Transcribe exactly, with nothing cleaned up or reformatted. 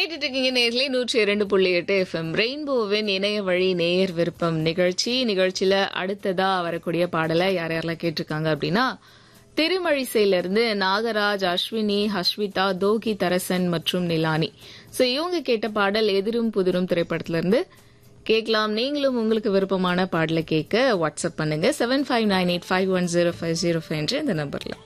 கேட்டுட்டு இருக்கீங்க நேர்லயே நூற்றி இரண்டு புள்ளி எட்டு எஃப்எம் ரெயின்போவின் இணைய வழி நேயர் விருப்பம் நிகழ்ச்சி. நிகழ்ச்சியில அடுத்ததா வரக்கூடிய பாடலை யார் யாரெல்லாம் கேட்டிருக்காங்க அப்படின்னா, திருமழிசையிலிருந்து நாகராஜ், அஸ்வினி, ஹஸ்விதா, தோகி தரசன் மற்றும் நிலானி. சோ இவங்க கேட்ட பாடல் எதிரும் புதிரும் திரைப்படத்துல இருந்து கேட்கலாம். நீங்களும் உங்களுக்கு விருப்பமான பாடலை கேட்க வாட்ஸ்அப் பண்ணுங்க seven five nine eight five one zero five zero five என்ற இந்த நம்பர்ல.